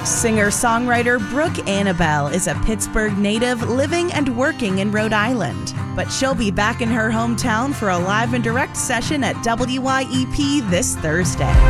Singer-songwriter Brooke Annabelle is a Pittsburgh native living and working in Rhode Island. But she'll be back in her hometown for a live and direct session at WYEP this Thursday.